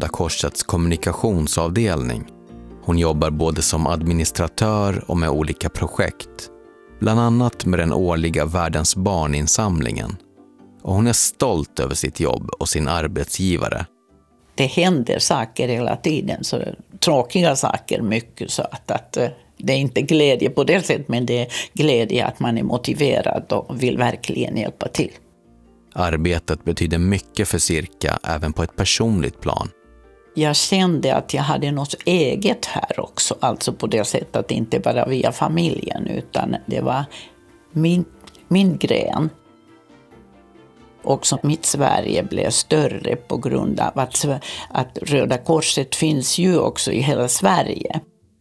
Röda Korsets kommunikationsavdelning. Hon jobbar både som administratör och med olika projekt. Bland annat med den årliga Världens barninsamlingen. Och hon är stolt över sitt jobb och sin arbetsgivare. Det händer saker hela tiden, så tråkiga saker mycket, så att det är inte glädje på det sättet, men det är glädje att man är motiverad och vill verkligen hjälpa till. Arbetet betyder mycket för Sirka även på ett personligt plan. Jag kände att jag hade något eget här också, alltså på det sättet att inte bara via familjen, utan det var min gren. Också mitt Sverige blev större på grund av att Röda Korset finns ju också i hela Sverige.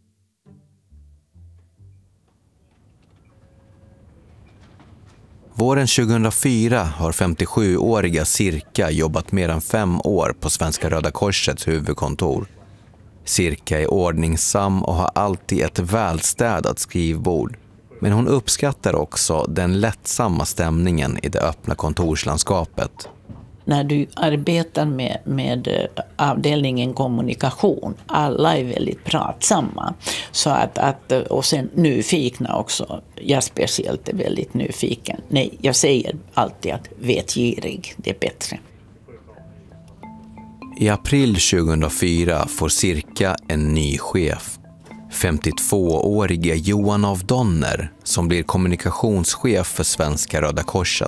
Våren 2004 har 57-åriga Sirka jobbat mer än 5 år på Svenska Röda Korsets huvudkontor. Sirka är ordningsam och har alltid ett välstädat skrivbord. Men hon uppskattar också den lättsamma stämningen i det öppna kontorslandskapet. När du arbetar med avdelningen kommunikation, alla är väldigt pratsamma. Så och sen nyfikna också. Jag speciellt är väldigt nyfiken. Nej, jag säger alltid att vetgirig, det är bättre. I april 2004 får Sirka en ny chef. 52-årige Johan af Donner som blir kommunikationschef för Svenska Röda Korset.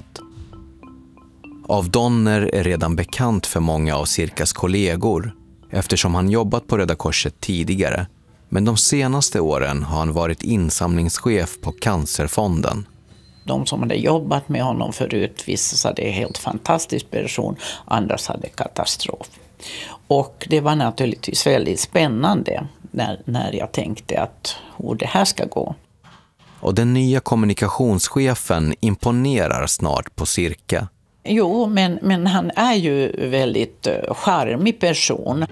Af Donner är redan bekant för många av Sirkas kollegor eftersom han jobbat på Röda Korset tidigare. Men de senaste åren har han varit insamlingschef på Cancerfonden. De som hade jobbat med honom förut, vissa hade en helt fantastisk person, andra hade katastrof. Och det var naturligtvis väldigt spännande när jag tänkte att hur det här ska gå. Och den nya kommunikationschefen imponerar snart på Sirka. Jo, men han är ju väldigt charmig person.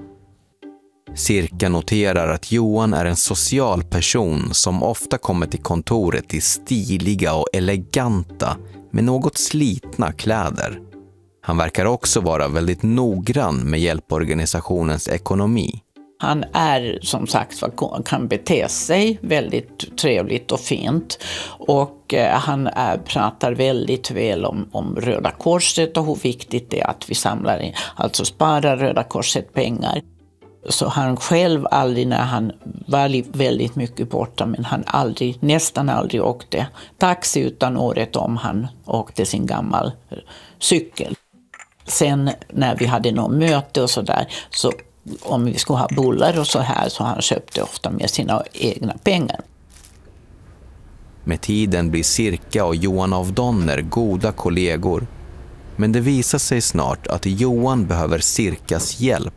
Sirka noterar att Johan är en social person som ofta kommer till kontoret i stiliga och eleganta med något slitna kläder. Han verkar också vara väldigt noggrann med hjälporganisationens ekonomi. Han är som sagt kan bete sig väldigt trevligt och fint, och han pratar väldigt väl om Röda Korset och hur viktigt det är att vi samlar in, alltså sparar Röda Korset pengar. Så han själv aldrig, när han var väldigt mycket borta, men han nästan aldrig åkte taxi, utan året om han åkte sin gammal cykel. Sen när vi hade något möte och sådär, så om vi skulle ha bullar och så här, så han köpte ofta med sina egna pengar. Med tiden blir Sirka och Johan af Donner goda kollegor. Men det visar sig snart att Johan behöver Sirkas hjälp.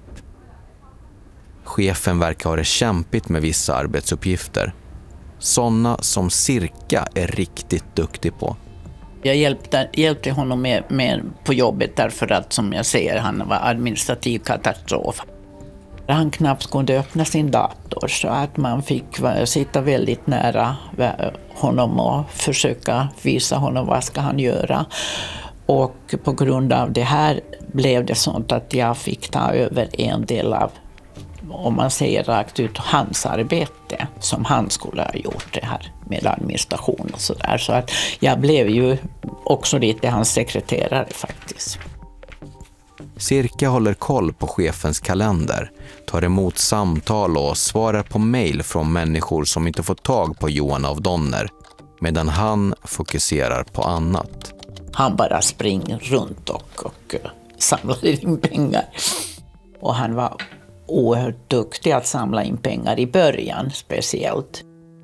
Chefen verkar ha det kämpigt med vissa arbetsuppgifter. Sådana som Sirka är riktigt duktig på. Jag hjälpte honom med på jobbet därför att, som jag säger, han var administrativ katastrof. Han knappt kunde öppna sin dator, så att man fick sitta väldigt nära honom och försöka visa honom vad ska han göra. Och på grund av det här blev det sånt att jag fick ta över en del av, om man säger rakt ut, hans arbete som han skulle ha gjort det här med administration och sådär. Så att jag blev ju också lite hans sekreterare faktiskt. Sirka håller koll på chefens kalender, tar emot samtal och svarar på mejl från människor som inte får tag på Johan af Donner, medan han fokuserar på annat. Han bara springer runt och samlar in pengar. Och han var oerhört duktig att samla in pengar i början speciellt.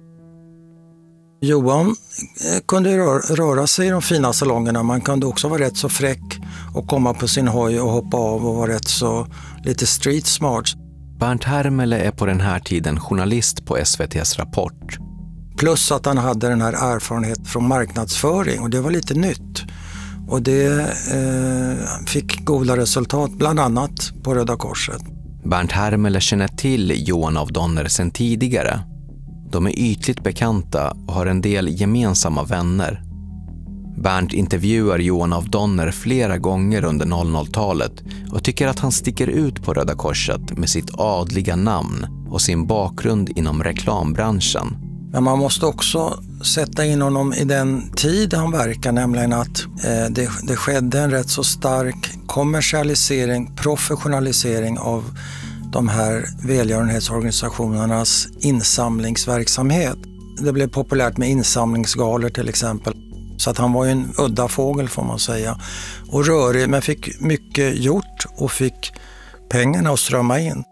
Johan kunde röra sig i de fina salongerna. Man kunde också vara rätt så fräck och komma på sin hoj och hoppa av och vara rätt så lite street smart. Bernt Hermele är på den här tiden journalist på SVT:s Rapport. Plus att han hade den här erfarenheten från marknadsföring, och det var lite nytt. Och det fick goda resultat, bland annat på Röda Korset. Bernt Hermele känner till Johan af Donner sedan tidigare. De är ytligt bekanta och har en del gemensamma vänner. Bernt intervjuar Johan af Donner flera gånger under 00-talet och tycker att han sticker ut på Röda Korset med sitt adliga namn och sin bakgrund inom reklambranschen. Men man måste också sätta in honom i den tid han verkar, nämligen att det skedde en rätt så stark kommersialisering, professionalisering av de här välgörenhetsorganisationernas insamlingsverksamhet. Det blev populärt med insamlingsgalor till exempel. Så att han var ju en udda fågel får man säga. Och rörig, men fick mycket gjort och fick pengarna att strömma in.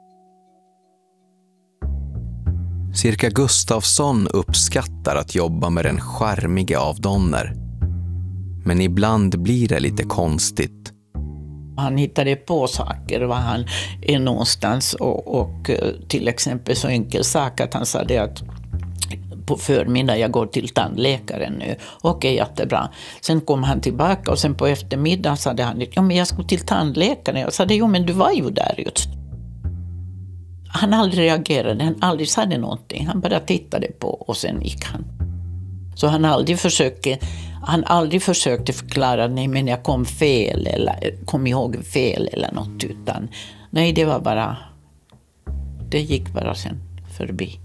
Cirka Gustafsson uppskattar att jobba med den charmige af Donner. Men ibland blir det lite konstigt. Han hittade på saker var han är någonstans och till exempel så enkel sak att han sa det att på förmiddag jag går till tandläkaren nu. Okej, jättebra. Sen kom han tillbaka och sen på eftermiddag sa han ja men jag ska till tandläkaren. Jag sa jo men du var ju där just. Han aldrig reagerade, han aldrig sa någonting. Han bara tittade på och sen gick han. Så han aldrig försökte förklara nej men jag kom fel eller kom ihåg fel eller något utan nej det var bara det gick bara sen förbi.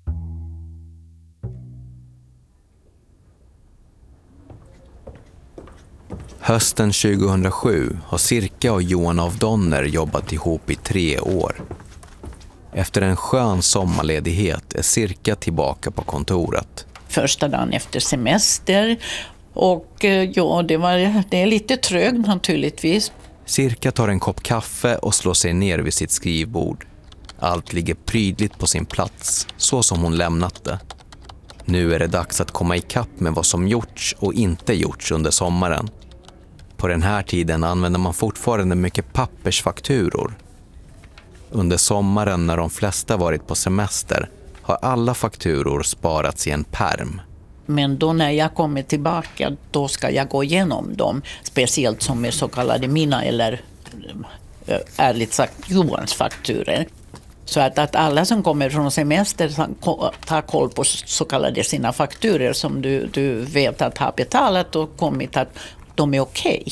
Hösten 2007 har Cirka och Johan af Donner jobbat ihop i 3 år. Efter en skön sommarledighet är Cirka tillbaka på kontoret. Första dagen efter semester och ja, det är lite trögt naturligtvis. Cirka tar en kopp kaffe och slår sig ner vid sitt skrivbord. Allt ligger prydligt på sin plats, så som hon lämnat det. Nu är det dags att komma i kapp med vad som gjorts och inte gjorts under sommaren. På den här tiden använder man fortfarande mycket pappersfakturor. Under sommaren när de flesta varit på semester har alla fakturor sparats i en pärm. Men då när jag kommer tillbaka då ska jag gå igenom dem, speciellt som är så kallade mina eller ärligt sagt Johans fakturer. Så att alla som kommer från semester tar koll på så kallade sina fakturer som du vet att har betalat och kommit att de är okej.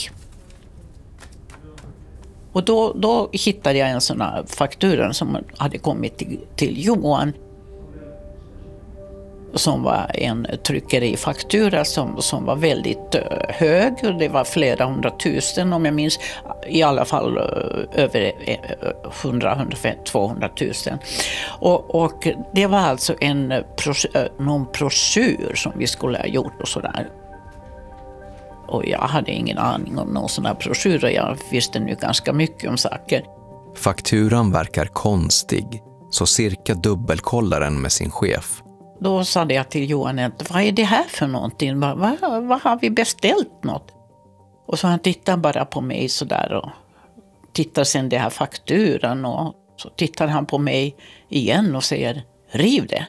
Och då hittade jag en sån här faktura som hade kommit till Johan. Som var en tryckerifaktura som var väldigt hög. Det var flera 100 000 om jag minns. I alla fall över 100-200 000. Och det var alltså någon broschyr som vi skulle ha gjort och sådär. Och jag hade ingen aning om någon sån här broschyr. Jag visste nu ganska mycket om saker. Fakturan verkar konstig, så Cirka dubbelkollar den med sin chef. Då sa jag till Johan att vad är det här för någonting? Vad har vi beställt något? Och så han tittar bara på mig sådär och tittar sen det här fakturan och så tittar han på mig igen och säger riv det.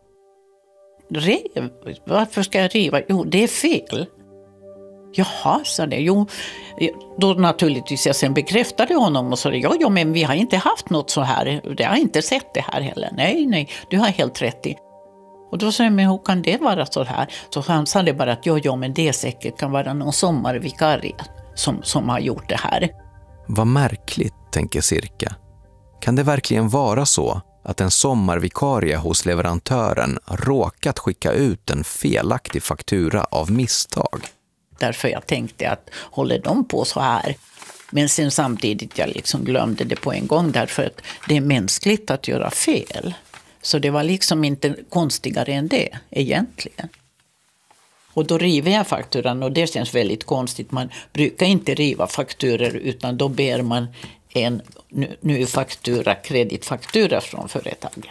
Riv? Varför ska jag riva? Jo, det är fel. Jaha, sa det. Jo, då naturligtvis jag sen bekräftade honom och sa ja, men vi har inte haft något så här. Jag har inte sett det här heller. Nej, du har helt rätt i. Och då sa jag, men hur kan det vara så här? Så han sa det bara att ja, men det säkert kan vara någon sommarvikarie som har gjort det här. Vad märkligt, tänker Cirka. Kan det verkligen vara så att en sommarvikarie hos leverantören råkat skicka ut en felaktig faktura av misstag? Därför jag tänkte att håller de på så här? Men sen samtidigt jag liksom glömde det på en gång därför att det är mänskligt att göra fel. Så det var liksom inte konstigare än det egentligen. Och då river jag fakturan och det känns väldigt konstigt. Man brukar inte riva fakturor utan då ber man en ny faktura, kreditfaktura från företaget.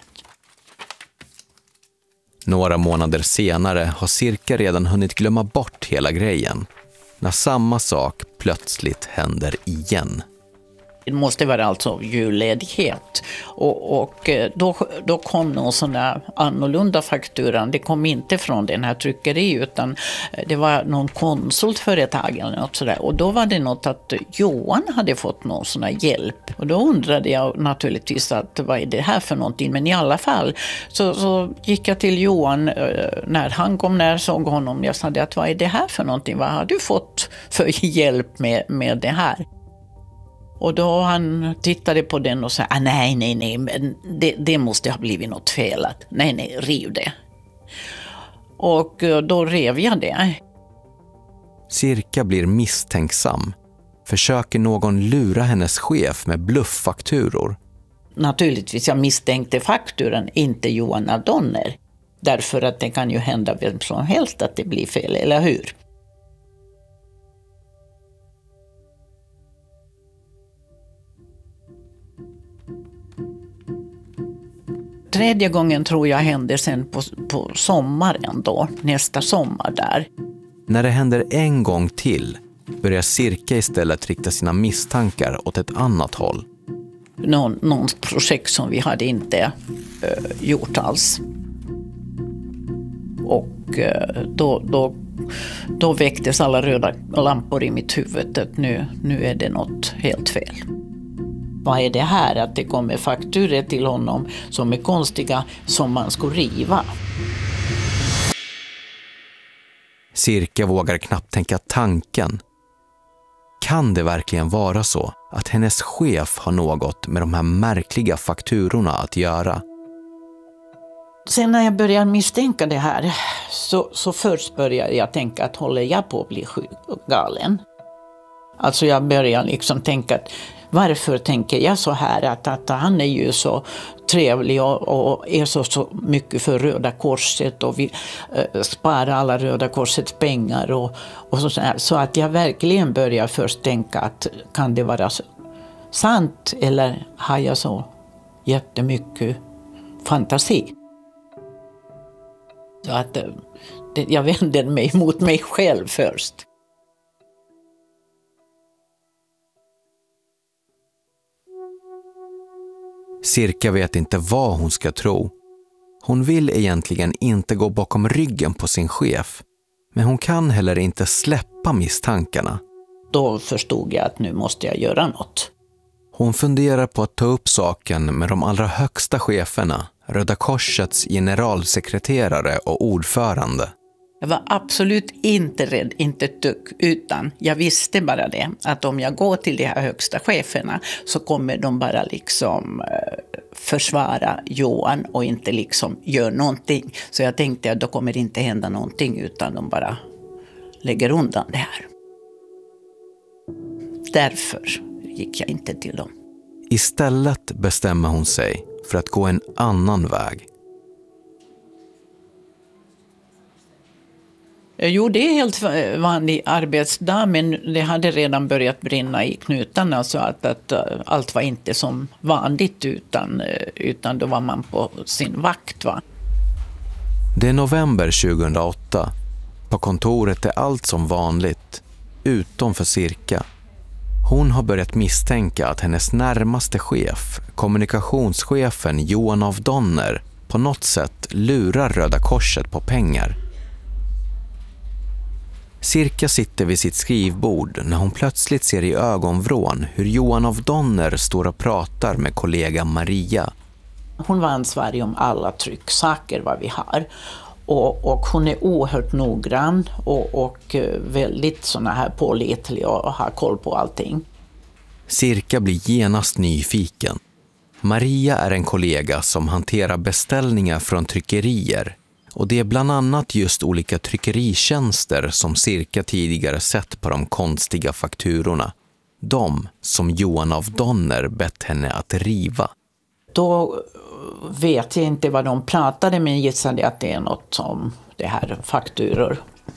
Några månader senare har Cirka redan hunnit glömma bort hela grejen. När samma sak plötsligt händer igen. Det måste vara alltså julledighet. Och då kom någon sån där annorlunda fakturan. Det kom inte från den här tryckeri utan det var någon konsultföretag eller något sådär. Och då var det något att Johan hade fått någon sån här hjälp. Och då undrade jag naturligtvis att vad är det här för någonting. Men i alla fall så gick jag till Johan när han kom när såg honom. Jag sa att vad är det här för någonting? Vad har du fått för hjälp med det här? Och då han tittade på den och sa, nej, men det måste ha blivit något fel. Nej, riv det. Och då rev jag det. Sirka blir misstänksam. Försöker någon lura hennes chef med blufffakturor? Naturligtvis, jag misstänkte fakturan, inte Johan av Donner. Därför att det kan ju hända vem som helst att det blir fel, eller hur? Tredje gången tror jag hände sen på sommaren då, nästa sommar där. När det händer en gång till börjar Sirka istället rikta sina misstankar åt ett annat håll. Någon projekt som vi hade inte gjort alls. Och då väcktes alla röda lampor i mitt huvud att nu är det något helt fel. Vad är det här att det kommer fakturer till honom som är konstiga som man ska riva? Sirka vågar knappt tänka tanken. Kan det verkligen vara så att hennes chef har något med de här märkliga fakturorna att göra? Sen när jag började misstänka det här så först började jag tänka att håller jag på att bli sjuk och galen? Alltså jag började liksom tänka att varför tänker jag så här att han är ju så trevlig och är så mycket för Röda Korset och vi sparar alla Röda Korsets pengar och så här. Så att jag verkligen börjar först tänka att kan det vara sant eller har jag så jättemycket fantasi? Så att jag vänder mig mot mig själv först. Sirka vet inte vad hon ska tro. Hon vill egentligen inte gå bakom ryggen på sin chef, men hon kan heller inte släppa misstankarna. Då förstod jag att nu måste jag göra något. Hon funderar på att ta upp saken med de allra högsta cheferna, Röda Korsets generalsekreterare och ordförande. Jag var absolut inte rädd, inte dugg, utan jag visste bara det. Att om jag går till de här högsta cheferna så kommer de bara liksom försvara Johan och inte liksom gör någonting. Så jag tänkte att då kommer det inte hända någonting utan de bara lägger undan det här. Därför gick jag inte till dem. Istället bestämmer hon sig för att gå en annan väg. Jo, det är helt vanlig arbetsdag, men det hade redan börjat brinna i knutarna så att allt var inte som vanligt utan då var man på sin vakt. Va? Det är november 2008. På kontoret är allt som vanligt, utom för Sirka. Hon har börjat misstänka att hennes närmaste chef, kommunikationschefen Johan af Donner, på något sätt lurar Röda Korset på pengar. Sirka sitter vid sitt skrivbord när hon plötsligt ser i ögonvrån hur Johan af Donner står och pratar med kollega Maria. Hon var ansvarig om alla trycksaker vad vi har. Och hon är oerhört noggrann och väldigt såna här pålitlig och har koll på allting. Sirka blir genast nyfiken. Maria är en kollega som hanterar beställningar från tryckerier. Och det är bland annat just olika tryckeritjänster som Sirka tidigare sett på de konstiga fakturorna. De som Johan af Donner bett henne att riva. Då vet jag inte vad de pratade, men gissade att det är något som det här fakturor.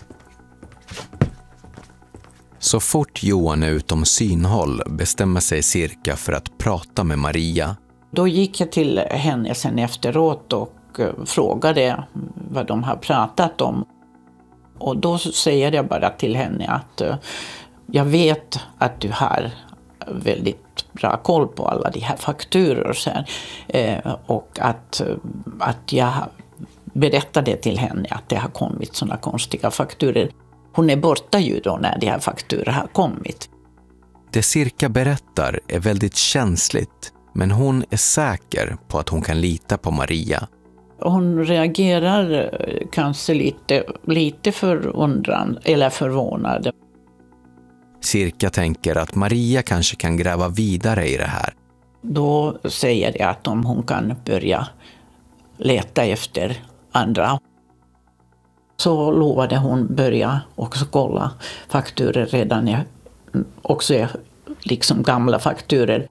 Så fort Johan är utom synhåll bestämmer sig Sirka för att prata med Maria. Då gick jag till henne sen efteråt och frågade vad de har pratat om. Och då säger jag bara till henne att jag vet att du har väldigt bra koll på alla de här fakturor sen. Och att jag berättade till henne att det har kommit sådana konstiga fakturor. Hon är borta ju då när de här fakturorna har kommit. Det Sirka berättar är väldigt känsligt, men hon är säker på att hon kan lita på Maria. Hon reagerar kanske lite förundran eller förvånad. Sirka tänker att Maria kanske kan gräva vidare i det här. Då säger jag att om hon kan börja leta efter andra. Så lovade hon börja också kolla fakturor redan också liksom gamla fakturor.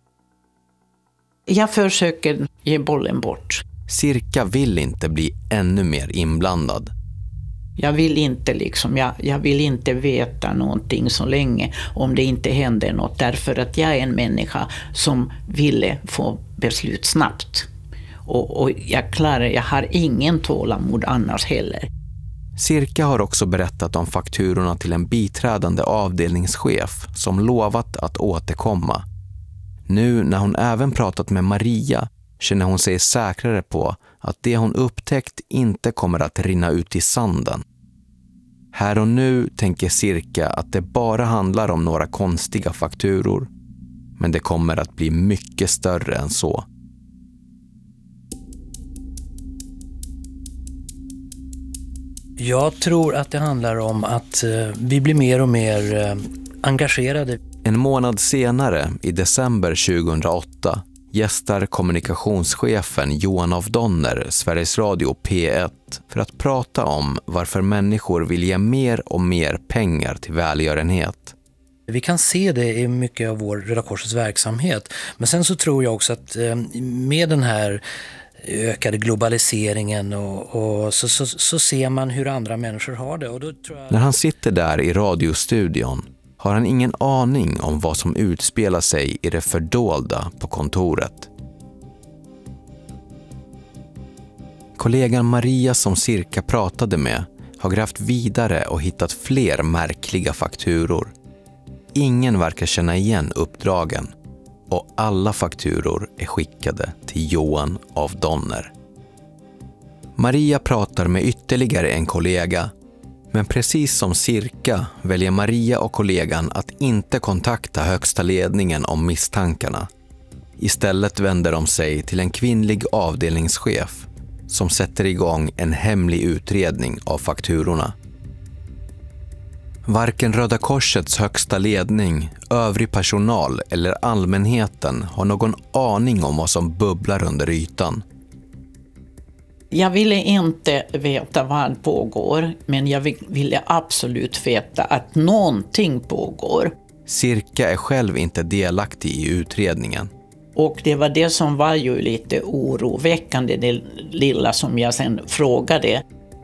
Jag försöker ge bollen bort. Sirka vill inte bli ännu mer inblandad. Jag vill inte jag vill inte veta någonting så länge om det inte händer något. Därför att jag är en människa som ville få beslut snabbt. Och jag har ingen tålamod annars heller. Sirka har också berättat om fakturorna till en biträdande avdelningschef som lovat att återkomma. Nu när hon även pratat med Maria känner hon sig säkrare på att det hon upptäckt inte kommer att rinna ut i sanden. Här och nu tänker Sirka att det bara handlar om några konstiga fakturor. Men det kommer att bli mycket större än så. Jag tror att det handlar om att vi blir mer och mer engagerade. En månad senare, i december 2008, gästar kommunikationschefen Johan af Donner Sveriges Radio P1 för att prata om varför människor vill ge mer och mer pengar till välgörenhet. Vi kan se det i mycket av vår Röda Korsets verksamhet. Men sen så tror jag också att med den här ökade globaliseringen och så ser man hur andra människor har det. Och då tror jag... När han sitter där i radiostudion har han ingen aning om vad som utspelar sig i det fördolda på kontoret. Kollegan Maria som Sirka pratade med har grävt vidare och hittat fler märkliga fakturor. Ingen verkar känna igen uppdragen och alla fakturor är skickade till Johan af Donner. Maria pratar med ytterligare en kollega. Men precis som Sirka väljer Maria och kollegan att inte kontakta högsta ledningen om misstankarna. Istället vänder de sig till en kvinnlig avdelningschef som sätter igång en hemlig utredning av fakturorna. Varken Röda Korsets högsta ledning, övrig personal eller allmänheten har någon aning om vad som bubblar under ytan. Jag ville inte veta vad pågår, men jag ville absolut veta att någonting pågår. Sirka är själv inte delaktig i utredningen. Och det var det som var ju lite oroväckande, det lilla som jag sen frågade.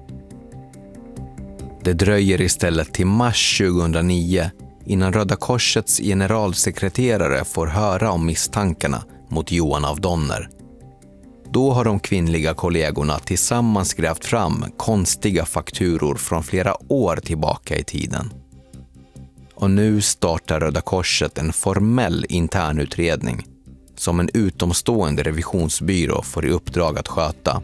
Det dröjer istället till mars 2009 innan Röda Korsets generalsekreterare får höra om misstankarna mot Johan af Donner. Då har de kvinnliga kollegorna tillsammans grävt fram konstiga fakturor från flera år tillbaka i tiden. Och nu startar Röda Korset en formell internutredning som en utomstående revisionsbyrå får i uppdrag att sköta.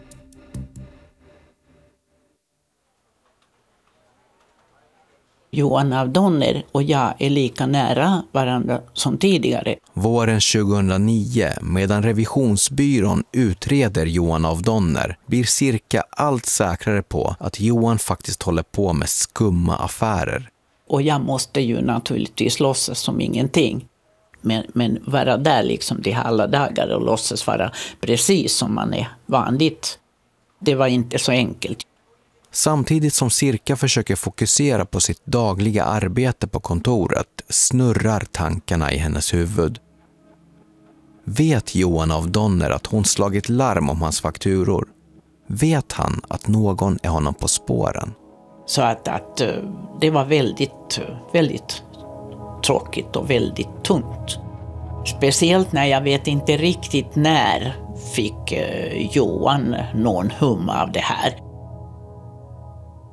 Johan af Donner och jag är lika nära varandra som tidigare. Våren 2009, medan revisionsbyrån utreder Johan af Donner, blir Sirka allt säkrare på att Johan faktiskt håller på med skumma affärer. Och jag måste ju naturligtvis låtsas som ingenting. Men vara där liksom de alla dagar och låtsas vara precis som man är vanligt. Det var inte så enkelt. Samtidigt som Sirka försöker fokusera på sitt dagliga arbete på kontoret snurrar tankarna i hennes huvud. Vet Johan af Donner att hon slagit larm om hans fakturor? Vet han att någon är honom på spåren? Så att det var väldigt, väldigt tråkigt och väldigt tungt. Speciellt när jag vet inte riktigt när fick Johan någon hum av det här.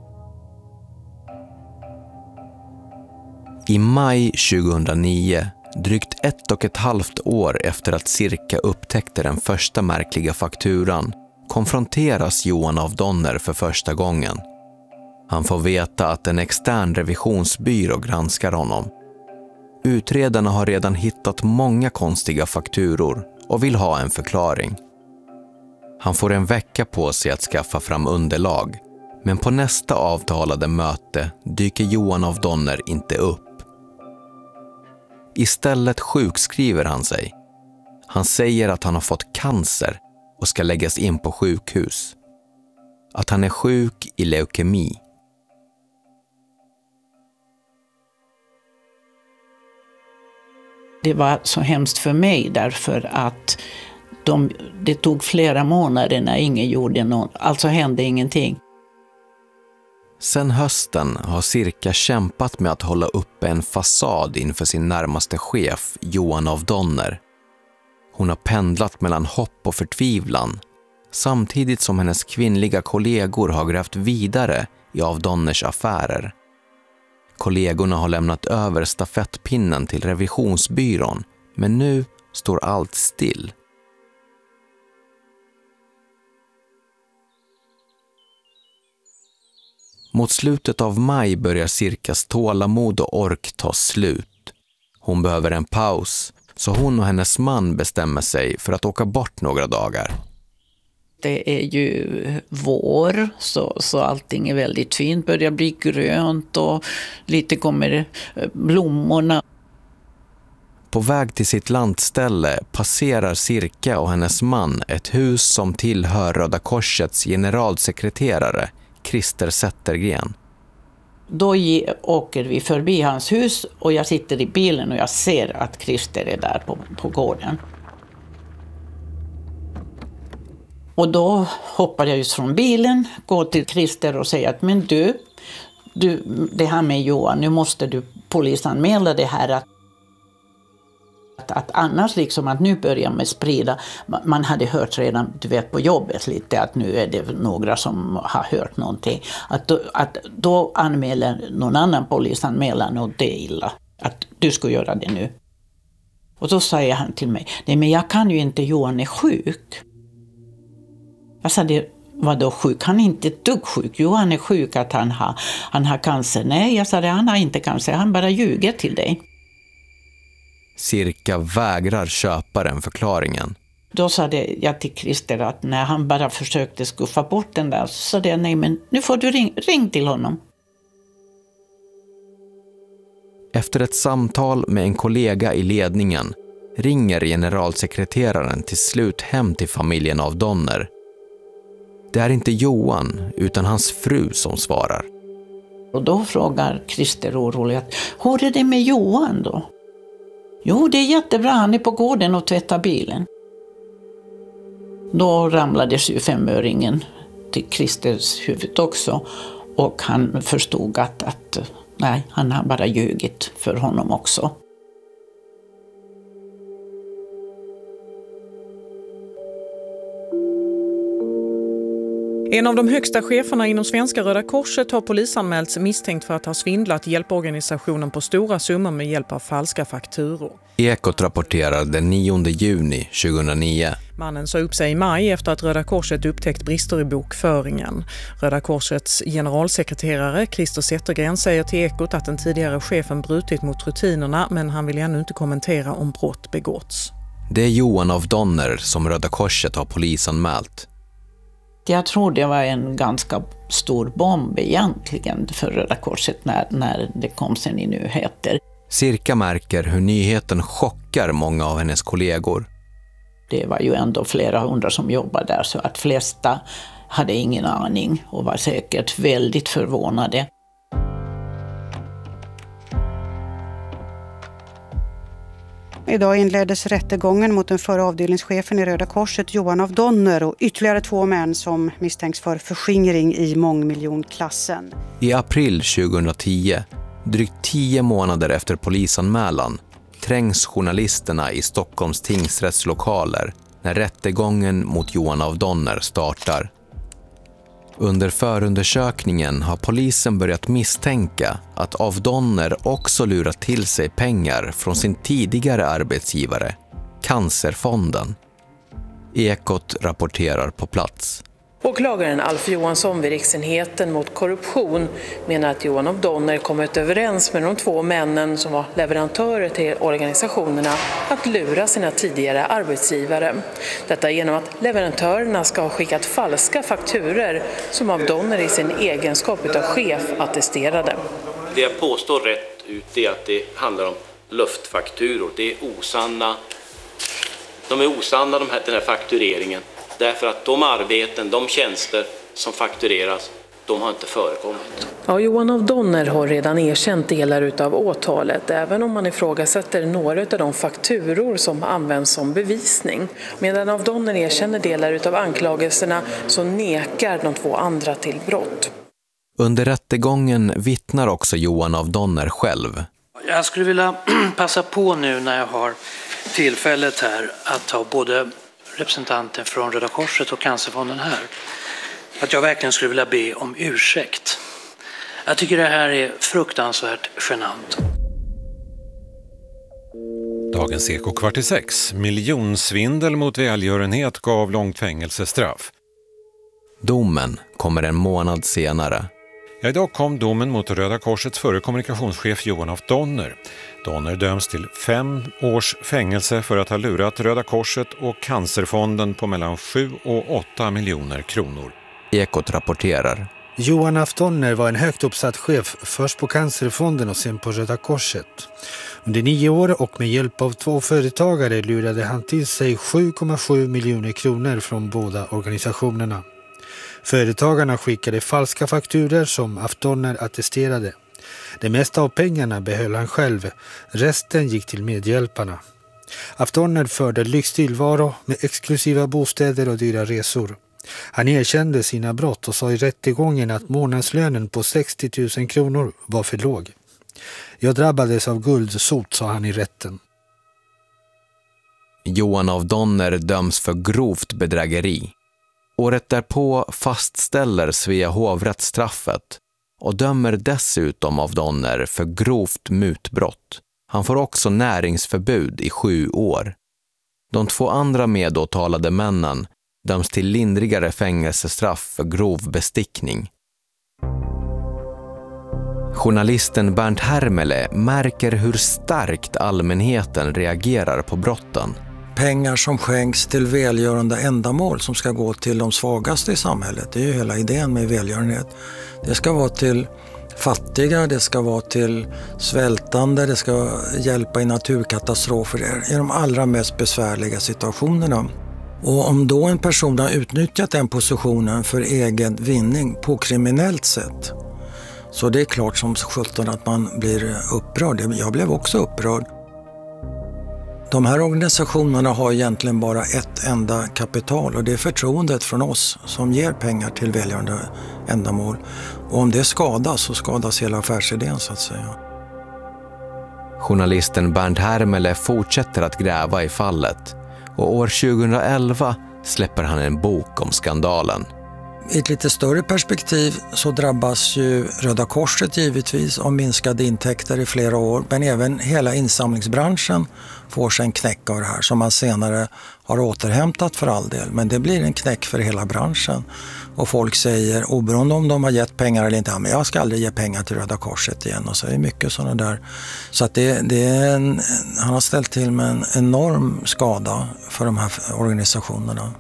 I maj 2009 Drygt 1,5 år efter att Sirka upptäckte den första märkliga fakturan konfronteras Johan af Donner för första gången. Han får veta att en extern revisionsbyrå granskar honom. Utredarna har redan hittat många konstiga fakturor och vill ha en förklaring. Han får en vecka på sig att skaffa fram underlag, men på nästa avtalade möte dyker Johan af Donner inte upp. Istället sjukskriver han sig. Han säger att han har fått cancer och ska läggas in på sjukhus. Att han är sjuk i leukemi. Det var så hemskt för mig därför att det tog flera månader när ingen gjorde något. Alltså hände ingenting. Sen hösten har Sirka kämpat med att hålla uppe en fasad inför sin närmaste chef, Johan af Donner. Hon har pendlat mellan hopp och förtvivlan, samtidigt som hennes kvinnliga kollegor har grävt vidare i af Donners affärer. Kollegorna har lämnat över stafettpinnen till revisionsbyrån, men nu står allt still. Mot slutet av maj börjar Sirkas tålamod och ork ta slut. Hon behöver en paus, så hon och hennes man bestämmer sig för att åka bort några dagar. Det är ju vår, så allting är väldigt fint. Börjar bli grönt och lite kommer blommorna. På väg till sitt landställe passerar Sirka och hennes man ett hus som tillhör Röda Korsets generalsekreterare, Christer Zettergren. Då åker vi förbi hans hus och jag sitter i bilen och jag ser att Christer är där på gården. Och då hoppar jag just från bilen, går till Christer och säger att men du, det här med Johan, nu måste du polisanmäla det här att annars liksom att nu börjar man sprida, man hade hört redan på jobbet lite att nu är det några som har hört någonting, att då anmäler någon annan polisanmälan och det är illa, att du ska göra det nu. Och då säger han till mig, nej men jag kan ju inte, Johan är sjuk. Jag sa, vadå sjuk? Han är inte ett dugg sjuk. Johan är sjuk att han har cancer. Nej, jag sa, han har inte cancer, han bara ljuger till dig. Sirka vägrar köpa den förklaringen. Då sa jag till Christer att när han bara försökte skuffa bort den där, så sa jag, nej men nu får du ring till honom. Efter ett samtal med en kollega i ledningen ringer generalsekreteraren till slut hem till familjen af Donner. Det är inte Johan utan hans fru som svarar. Och då frågar Christer oroligt, hur är det med Johan då? Jo, det är jättebra, han är på gården och tvättar bilen. Då ramlade 25-öringen till Christers huvud också. Och han förstod att nej, han har bara ljugit för honom också. En av de högsta cheferna inom Svenska Röda Korset har polisanmälts misstänkt för att ha svindlat hjälporganisationen på stora summor med hjälp av falska fakturor. Ekot rapporterar den 9 juni 2009. Mannen sa upp sig i maj efter att Röda Korset upptäckt brister i bokföringen. Röda Korsets generalsekreterare Christer Zettergren säger till Ekot att den tidigare chefen brutit mot rutinerna, men han vill ännu inte kommentera om brott begåtts. Det är Johan af Donner som Röda Korset har polisanmält. Jag tror det var en ganska stor bomb egentligen för Röda Korset när det kom sen i nyheter. Sirka märker hur nyheten chockar många av hennes kollegor. Det var ju ändå flera hundra som jobbade där, så att flesta hade ingen aning och var säkert väldigt förvånade. Idag inleddes rättegången mot den förra avdelningschefen i Röda Korset, Johan af Donner, och ytterligare 2 män som misstänks för förskingring i mångmiljonklassen. I april 2010, drygt 10 månader efter polisanmälan, trängs journalisterna i Stockholms tingsrättslokaler när rättegången mot Johan af Donner startar. Under förundersökningen har polisen börjat misstänka att af Donner också lurat till sig pengar från sin tidigare arbetsgivare, Cancerfonden. Ekot rapporterar på plats. Åklagaren Alf Johansson vid Riksenheten mot korruption menar att Johan af Donner kommit överens med de 2 männen som var leverantörer till organisationerna att lura sina tidigare arbetsgivare. Detta genom att leverantörerna ska ha skickat falska fakturer som af Donner i sin egenskap av chef attesterade. Det jag påstår rätt ut är att det handlar om luftfakturor. Det är osanna. De är osanna den här faktureringen. Därför att de arbeten, de tjänster som faktureras, de har inte förekommit. Ja, Johan af Donner har redan erkänt delar av åtalet, även om man ifrågasätter några av de fakturor som används som bevisning. Medan af Donner erkänner delar av anklagelserna så nekar de 2 andra till brott. Under rättegången vittnar också Johan af Donner själv. Jag skulle vilja passa på nu när jag har tillfället här att ta både representanten från Röda Korset och Cancerfonden här. Att jag verkligen skulle vilja be om ursäkt. Jag tycker det här är fruktansvärt genant. Dagens Eko 6. Miljonsvindel mot välgörenhet gav långt fängelsestraff. Domen kommer en månad senare. Ja, idag kom domen mot Röda Korsets förre kommunikationschef Johan af Donner. Donner döms till 5 års fängelse för att ha lurat Röda Korset och Cancerfonden på mellan 7 och 8 miljoner kronor. Ekot rapporterar. Johan af Donner var en högt uppsatt chef först på Cancerfonden och sen på Röda Korset. Under 9 år och med hjälp av 2 företagare lurade han till sig 7,7 miljoner kronor från båda organisationerna. Företagarna skickade falska fakturer som af Donner attesterade. Det mesta av pengarna behöll han själv, resten gick till medhjälparna. Af Donner förde lyxtillvaro med exklusiva bostäder och dyra resor. Han erkände sina brott och sa i rättegången att månadslönen på 60 000 kronor var för låg. Jag drabbades av guldsot, sa han i rätten. Johan af Donner döms för grovt bedrägeri. Året därpå fastställer Svea hovrätt straffet och dömer dessutom af Donner för grovt mutbrott. Han får också näringsförbud i 7 år. De 2 andra medåtalade männen döms till lindrigare fängelsestraff för grov bestickning. Journalisten Bernt Hermele märker hur starkt allmänheten reagerar på brotten. Pengar som skänks till välgörande ändamål som ska gå till de svagaste i samhället. Det är ju hela idén med välgörenhet. Det ska vara till fattiga, det ska vara till svältande, det ska hjälpa i naturkatastrofer i de allra mest besvärliga situationerna. Och om då en person har utnyttjat den positionen för egen vinning på kriminellt sätt, så det är klart som sjutton att man blir upprörd. Jag blev också upprörd. De här organisationerna har egentligen bara ett enda kapital och det är förtroendet från oss som ger pengar till välgörande ändamål. Och om det skadas så skadas hela affärsidén så att säga. Journalisten Bernt Hermele fortsätter att gräva i fallet och år 2011 släpper han en bok om skandalen. I ett lite större perspektiv så drabbas ju Röda Korset givetvis av minskade intäkter i flera år, men även hela insamlingsbranschen får sig en knäck av det här som man senare har återhämtat för all del. Men det blir en knäck för hela branschen och folk säger, oberoende om de har gett pengar eller inte, men jag ska aldrig ge pengar till Röda Korset igen, och så är det mycket sådana där. Så att han har ställt till med en enorm skada för de här organisationerna.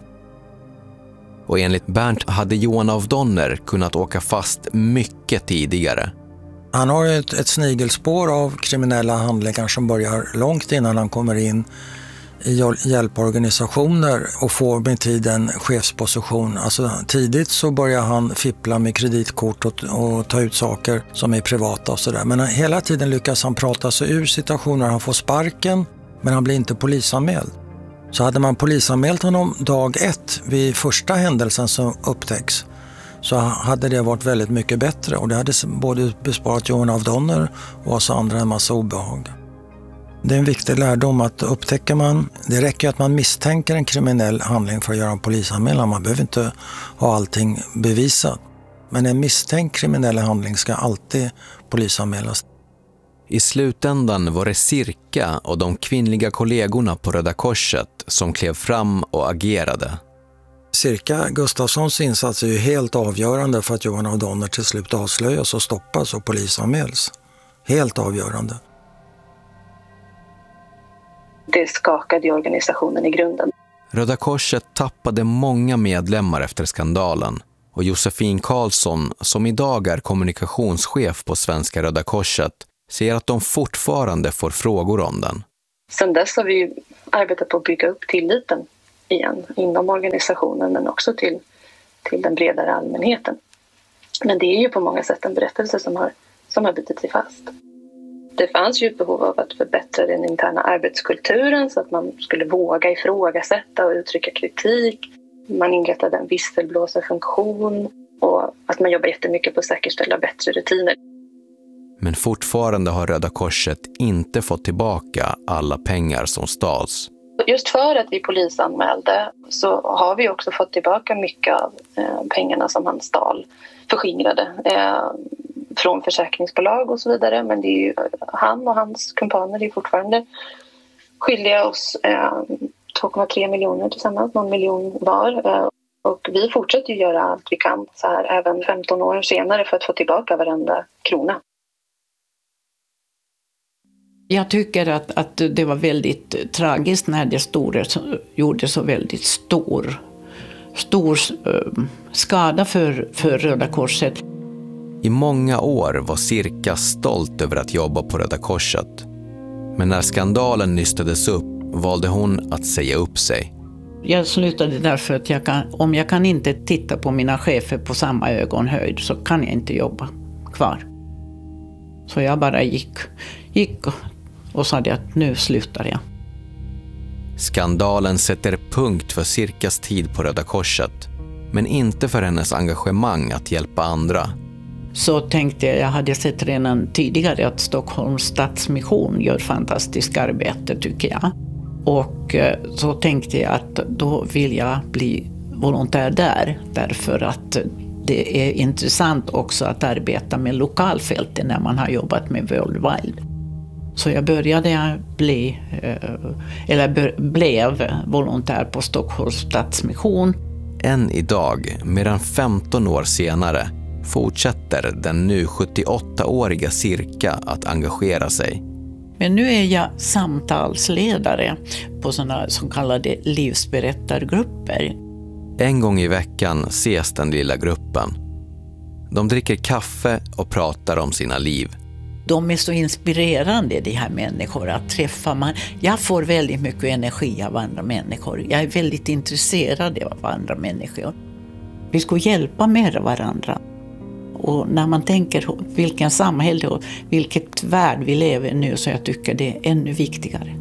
Och enligt Bernt hade Johan af Donner kunnat åka fast mycket tidigare. Han har ett snigelspår av kriminella handlingar som börjar långt innan han kommer in i hjälporganisationer och får med tiden chefsposition. Alltså tidigt så börjar han fippla med kreditkort och ta ut saker som är privata och sådär. Men hela tiden lyckas han prata sig ur situationer. Han får sparken, men han blir inte polisanmäld. Så hade man polisanmält honom dag 1 vid första händelsen som upptäcks, så hade det varit väldigt mycket bättre och det hade både besparat Johan af Donner och oss andra en massa obehag. Det är en viktig lärdom att upptäcker man, det räcker att man misstänker en kriminell handling för att göra en polisanmälan. Man behöver inte ha allting bevisat. Men en misstänkt kriminell handling ska alltid polisanmälas. I slutändan var det Sirka och de kvinnliga kollegorna på Röda Korset som klev fram och agerade. Sirka Gustafssons insats är ju helt avgörande för att Johan af Donner till slut avslöjas och stoppas och polisanmäls. Helt avgörande. Det skakade organisationen i grunden. Röda Korset tappade många medlemmar efter skandalen och Josefin Karlsson, som idag är kommunikationschef på Svenska Röda Korset, säger att de fortfarande får frågor om den. Sedan dess har vi arbetat på att bygga upp tilliten igen inom organisationen men också till den bredare allmänheten. Men det är ju på många sätt en berättelse som har bitit sig fast. Det fanns ju ett behov av att förbättra den interna arbetskulturen så att man skulle våga ifrågasätta och uttrycka kritik. Man inrättade en visselblåsarfunktion och att man jobbar jättemycket på att säkerställa bättre rutiner. Men fortfarande har Röda Korset inte fått tillbaka alla pengar som stals. Just för att vi polisanmälde så har vi också fått tillbaka mycket av pengarna som han stal, förskingrade från försäkringsbolag och så vidare. Men det är ju, han och hans kumpaner är fortfarande skyldiga oss 2,3 miljoner tillsammans, 1 miljon var. Och vi fortsätter ju göra allt vi kan så här även 15 år senare för att få tillbaka varenda krona. Jag tycker att det var väldigt tragiskt när det gjorde så väldigt stor skada för Röda Korset. I många år var Sirka stolt över att jobba på Röda Korset. Men när skandalen nystades upp valde hon att säga upp sig. Jag slutade därför att om jag kan inte titta på mina chefer på samma ögonhöjd så kan jag inte jobba kvar. Så jag bara gick och sa att nu slutar jag. Skandalen sätter punkt för Sirkas tid på Röda Korset, men inte för hennes engagemang att hjälpa andra. Så tänkte jag hade sett redan tidigare att Stockholms Stadsmission gör fantastiskt arbete tycker jag. Och så tänkte jag att då vill jag bli volontär där, därför att det är intressant också att arbeta med lokalfältet när man har jobbat med Worldwide. Så jag blev volontär på Stockholms Stadsmission. Än idag, mer än 15 år senare, fortsätter den nu 78-åriga Sirka att engagera sig. Men nu är jag samtalsledare på sådana så kallade livsberättargrupper. En gång i veckan ses den lilla gruppen. De dricker kaffe och pratar om sina liv. De är så inspirerande, de här människor, att träffa. Jag får väldigt mycket energi av andra människor. Jag är väldigt intresserad av andra människor. Vi ska hjälpa med varandra. Och när man tänker vilken samhälle och vilket värld vi lever i nu, så jag tycker det är ännu viktigare.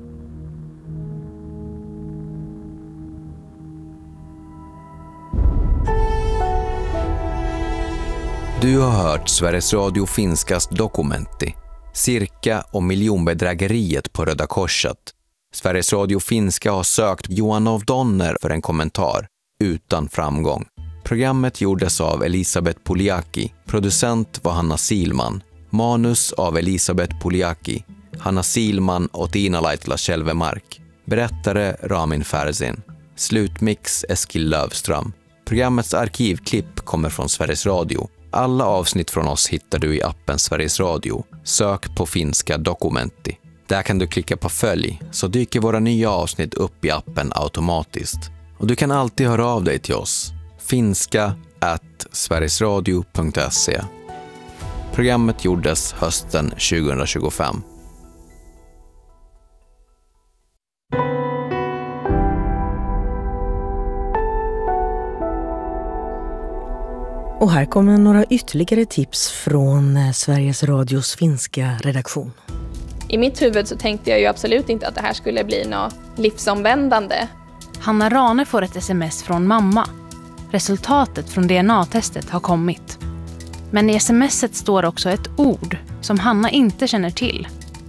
Du har hört Sveriges Radio Finskas Dokumentti, Sirka och miljonbedrägeriet på Röda Korset. Sveriges Radio Finska har sökt Johan af Donner för en kommentar, utan framgång. Programmet gjordes av Elisabeth Poliaki, producent var Hanna Silman, manus av Elisabeth Poliaki, Hanna Silman och Tina Laitla Kjellvemark, berättare Ramin Ferzin, slutmix Eskil Lövström. Programmets arkivklipp kommer från Sveriges Radio. Alla avsnitt från oss hittar du i appen Sveriges Radio. Sök på finska Dokumentti. Där kan du klicka på följ så dyker våra nya avsnitt upp i appen automatiskt. Och du kan alltid höra av dig till oss. finska@sverigesradio.se. Programmet gjordes hösten 2025. Och här kommer några ytterligare tips från Sveriges Radios finska redaktion. I mitt huvud så tänkte jag ju absolut inte att det här skulle bli något livsomvändande. Hanna Rane får ett sms från mamma. Resultatet från DNA-testet har kommit. Men i smset står också ett ord som Hanna inte känner till.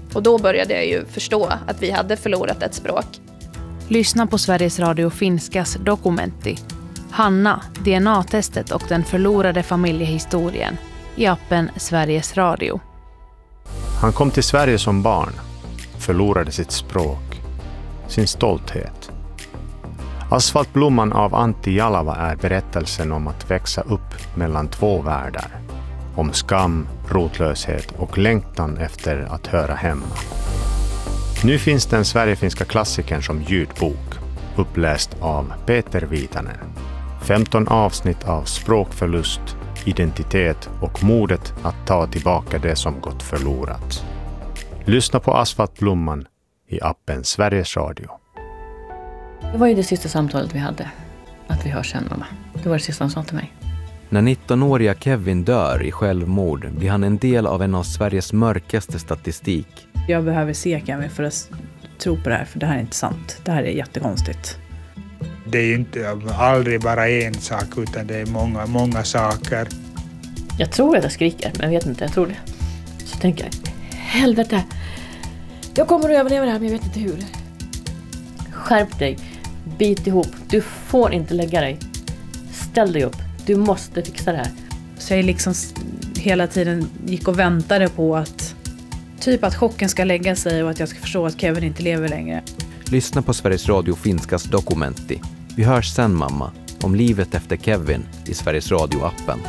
Och då började jag ju förstå att vi hade förlorat ett språk. Lyssna på Sveriges Radio Finskas Dokumentti. Hanna, DNA-testet och den förlorade familjehistorien i appen Sveriges Radio. Han kom till Sverige som barn, förlorade sitt språk, sin stolthet. Asfaltblomman av Antti Jalava är berättelsen om att växa upp mellan två världar. Om skam, rotlöshet och längtan efter att höra hemma. Nu finns den sverigefinska klassikern som ljudbok, uppläst av Peter Viitanen. 15 avsnitt av språkförlust, identitet och modet att ta tillbaka det som gått förlorat. Lyssna på Asfaltblomman i appen Sveriges Radio. Det var ju det sista samtalet vi hade. Att vi hörs sen, mamma. Det var det sista han sa till mig. När 19-åriga Kevin dör i självmord blir han en del av en av Sveriges mörkaste statistik. Jag behöver se Kevin för att tro på det här, för det här är inte sant. Det här är jättekonstigt. Det är ju inte aldrig bara en sak, utan det är många saker. Jag tror att jag skriker, men jag vet inte, jag tror det. Så tänker jag, helvete, jag kommer att överleva det här, men jag vet inte hur. Skärp dig, bit ihop, du får inte lägga dig. Ställ dig upp, du måste fixa det här. Så jag liksom hela tiden gick och väntade på att chocken ska lägga sig och att jag ska förstå att Kevin inte lever längre. Lyssna på Sveriges Radio Finskas Dokumentti. Vi hörs sen, mamma, om livet efter Kevin i Sveriges Radio-appen.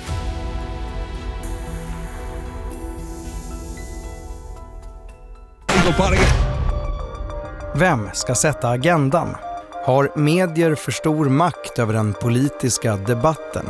Vem ska sätta agendan? Har medier för stor makt över den politiska debatten?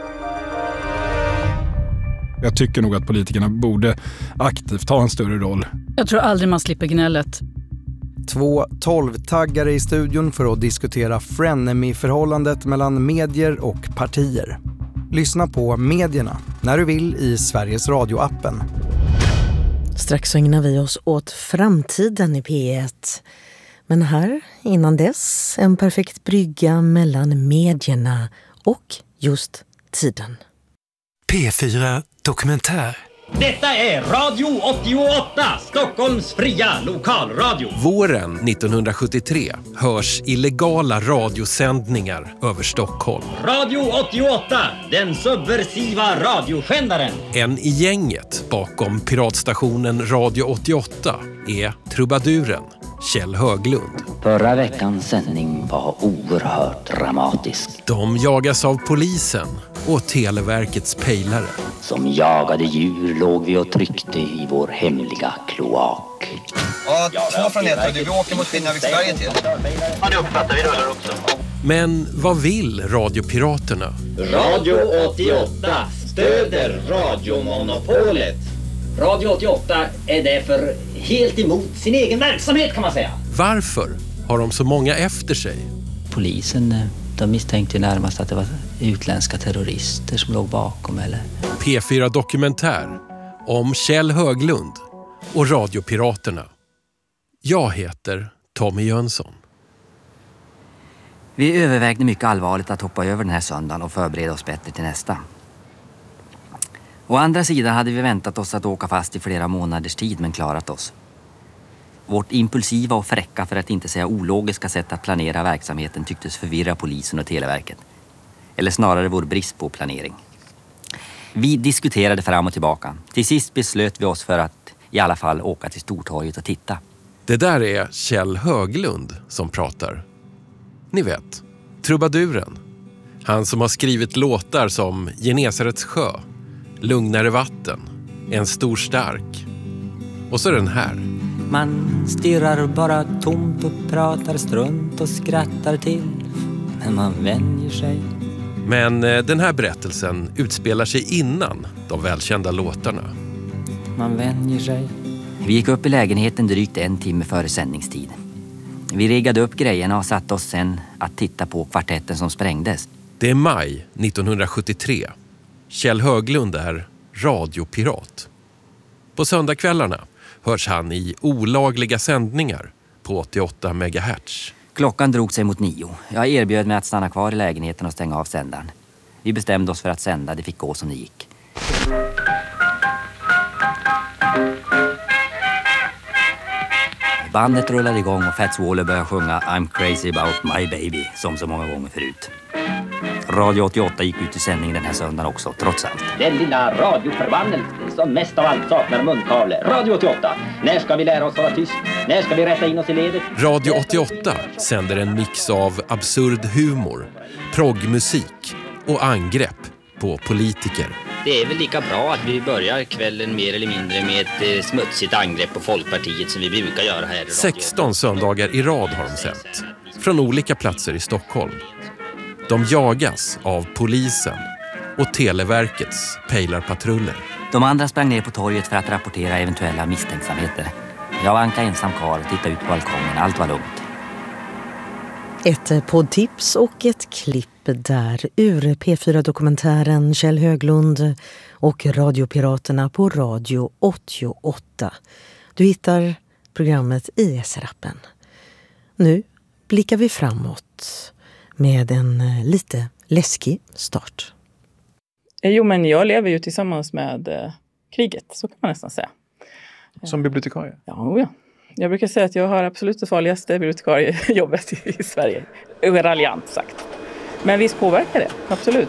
Jag tycker nog att politikerna borde aktivt ta en större roll. Jag tror aldrig man slipper gnället. 2 12-taggare i studion för att diskutera frenemy-förhållandet mellan medier och partier. Lyssna på Medierna när du vill i Sveriges Radio-appen. Strax så ägnar vi oss åt framtiden i P1. Men här, innan dess, en perfekt brygga mellan medierna och just tiden. P4 Dokumentär. Detta är Radio 88, Stockholms fria lokalradio. Våren 1973 hörs illegala radiosändningar över Stockholm. Radio 88, den subversiva radioskändaren. En i gänget bakom piratstationen Radio 88 är trubaduren Kjell Höglund. Förra veckans sändning var oerhört dramatisk. De jagas av polisen och Televerkets pejlare. Som jagade djur låg vi och tryckte i vår hemliga kloak. Ja, 2 från 1 och vi åker mot Finnavik Sverige till. Ja, det uppfattar vi rullar också. Men vad vill radiopiraterna? Radio 88 stöder radiomonopolet. Radio 88 är därför helt emot sin egen verksamhet, kan man säga. Varför har de så många efter sig? Polisen, de misstänkte närmast att det var utländska terrorister som låg bakom, eller? P4 Dokumentär om Kjell Höglund och radiopiraterna. Jag heter Tommy Jönsson. Vi övervägde mycket allvarligt att hoppa över den här söndagen och förbereda oss bättre till nästa. Å andra sidan hade vi väntat oss att åka fast i flera månaders tid, men klarat oss. Vårt impulsiva och fräcka, för att inte säga ologiska, sätt att planera verksamheten tycktes förvirra polisen och Televerket. Eller snarare vår brist på planering. Vi diskuterade fram och tillbaka. Till sist beslöt vi oss för att i alla fall åka till Stortorget och titta. Det där är Kjell Höglund som pratar. Ni vet, trubaduren. Han som har skrivit låtar som Genesarets sjö, Lugnare vatten, En stor stark. Och så den här. Man stirrar bara tomt och pratar strunt och skrattar till. Men man vänjer sig. Men den här berättelsen utspelar sig innan de välkända låtarna. Man vänjer sig. Vi gick upp i lägenheten drygt 1 timme före sändningstid. Vi riggade upp grejerna och satte oss sen att titta på kvartetten som sprängdes. Det är maj 1973. Kjell Höglund är radiopirat. På söndagskvällarna hörs han i olagliga sändningar på 88 MHz. Klockan drog sig mot 9. Jag erbjöd mig att stanna kvar i lägenheten och stänga av sändaren. Vi bestämde oss för att sända, det fick gå som det gick. Bandet rullade igång och Fats Waller började sjunga I'm crazy about my baby som så många gånger förut. Radio 88 gick ut i sändning den här söndagen också, trots allt. Den lilla radioförbannelsen som mest av allt saknar munkavle. Radio 88, när ska vi lära oss vara tyst? När ska vi rätta in oss i ledet? Radio 88 sänder en mix av absurd humor, proggmusik och angrepp på politiker. Det är väl lika bra att vi börjar kvällen mer eller mindre med ett smutsigt angrepp på Folkpartiet som vi brukar göra här i radio. 16 söndagar i rad har de sänt, från olika platser i Stockholm. De jagas av polisen och Televerkets pejlarpatruller. De andra sprang ner på torget för att rapportera eventuella misstänksamheter. Jag var Anka ensam kvar och tittade ut på balkongen. Allt var lugnt. Ett poddtips och ett klipp där ur P4-dokumentären Kjell Höglund och Radiopiraterna på Radio 88. Du hittar programmet i SR-appen. Nu blickar vi framåt med en lite läskig start. Jo, men jag lever ju tillsammans med kriget, så kan man nästan säga. Som bibliotekarie? Ja. Jag brukar säga att jag har absolut det farligaste bibliotekariejobbet i Sverige. Raljant sagt. Men visst påverkar det, absolut.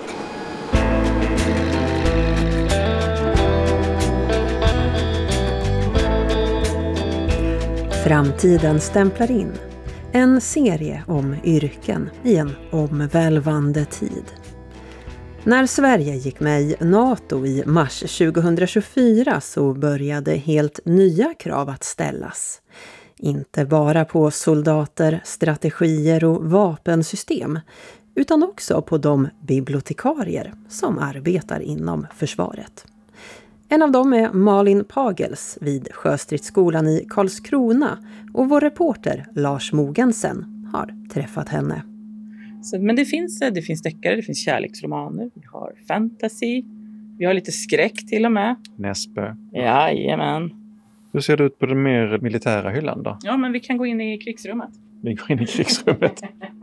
Framtiden stämplar in. En serie om yrken i en omvälvande tid. När Sverige gick med i NATO i mars 2024 så började helt nya krav att ställas. Inte bara på soldater, strategier och vapensystem, utan också på de bibliotekarier som arbetar inom försvaret. En av dem är Malin Pagels vid Sjöstridsskolan i Karlskrona och vår reporter Lars Mogensen har träffat henne. Men det finns deckare, det finns kärleksromaner, vi har fantasy, vi har lite skräck till och med. Näsbö. Jajamän. Hur ser det ut på den mer militära hyllan då? Ja, men vi kan gå in i krigsrummet. Vi går in i krigsrummet.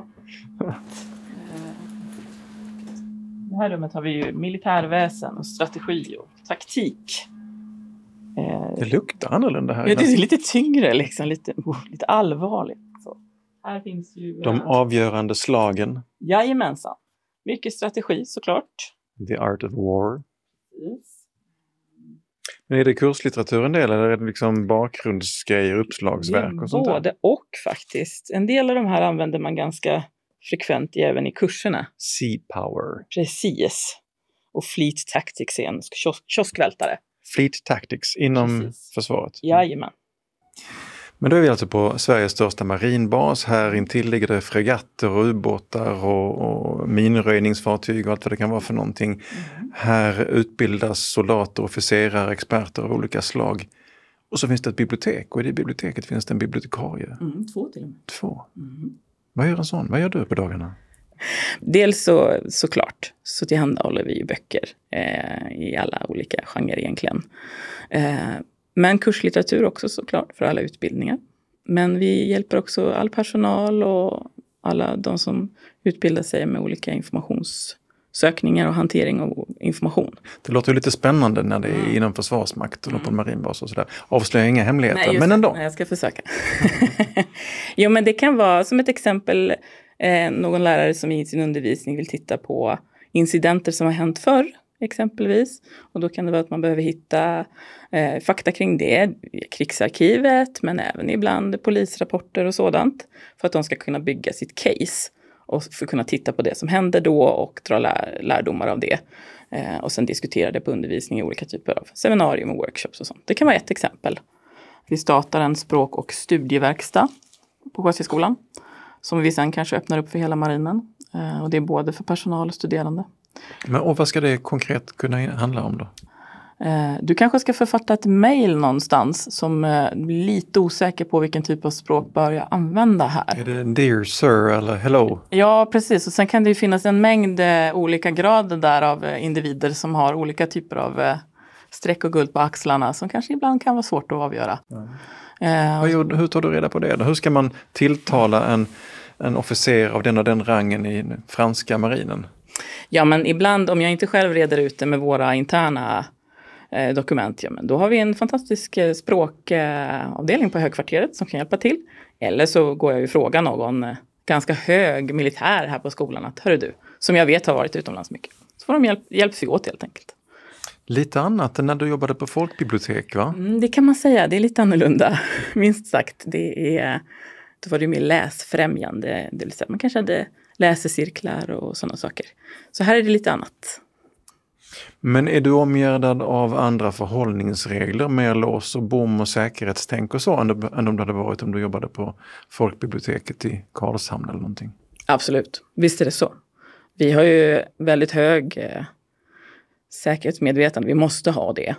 Det här rummet har vi ju militärväsen och strategi och taktik. Det luktar annorlunda här. Ja, det är lite tyngre liksom, lite allvarligt. Så. Här finns ju... De avgörande slagen. Jajamensan. Mycket strategi såklart. The Art of War. Yes. Men är det kurslitteratur en del eller är det liksom bakgrundsgrejer, uppslagsverk och sånt där? Både och faktiskt. En del av de här använder man ganska frekvent även i kurserna. Sea Power. Precis. Och Fleet Tactics är en kioskvältare. Fleet Tactics inom försvaret? Jajamän. Men då är vi alltså på Sveriges största marinbas. Här intill ligger det fregatter och ubåtar och minröjningsfartyg och allt vad det kan vara för någonting. Mm. Här utbildas soldater, officerare, experter av olika slag. Och så finns det ett bibliotek och i det biblioteket finns det en bibliotekarie. 2 till och med. 2. Vad gör en sån? Vad gör du på dagarna? Dels såklart så tillhandahåller vi ju böcker i alla olika genrer egentligen. Men kurslitteratur också såklart för alla utbildningar. Men vi hjälper också all personal och alla de som utbildar sig med olika informationssökningar och hantering av information. Det låter ju lite spännande när det är inom försvarsmakten och på en marinbas och sådär. Avslöjar inga hemligheter, men ändå. Nej, jag ska försöka. Jo, men det kan vara som ett exempel någon lärare som i sin undervisning vill titta på incidenter som har hänt förr. Exempelvis. Och då kan det vara att man behöver hitta fakta kring det i krigsarkivet men även ibland polisrapporter och sådant för att de ska kunna bygga sitt case och för att kunna titta på det som hände då och dra lärdomar av det och sen diskutera det på undervisning i olika typer av seminarium och workshops och sånt. Det kan vara ett exempel. Vi startar en språk- och studieverkstad på Sjöstridsskolan som vi sen kanske öppnar upp för hela marinen och det är både för personal och studerande. Men, och vad ska det konkret kunna handla om då? Du kanske ska författa ett mejl någonstans som är lite osäker på vilken typ av språk bör jag använda här. Är det dear sir eller hello? Ja, precis. Och sen kan det ju finnas en mängd olika grader där av individer som har olika typer av streck och guld på axlarna som kanske ibland kan vara svårt att avgöra. Hur tar du reda på det då? Hur ska man tilltala en officer av den och den rangen i franska marinen? Ja, men ibland om jag inte själv reder ut det med våra interna dokument, ja, men då har vi en fantastisk språkavdelning på högkvarteret som kan hjälpa till. Eller så går jag ju fråga någon ganska hög militär här på skolan att hörru du, som jag vet har varit utomlands mycket. Så får de hjälps vi åt helt enkelt. Lite annat än när du jobbade på folkbibliotek, va? Det kan man säga, det är lite annorlunda, minst sagt. Då var det mer läsfrämjande, det vill säga man kanske hade läsecirklar och sådana saker. Så här är det lite annat. Men är du omgärdad av andra förhållningsregler, mer lås och bom och säkerhetstänk och så än om du hade varit om du jobbade på folkbiblioteket i Karlshamn eller någonting? Absolut, visst är det så. Vi har ju väldigt hög säkerhetsmedvetande, vi måste ha det.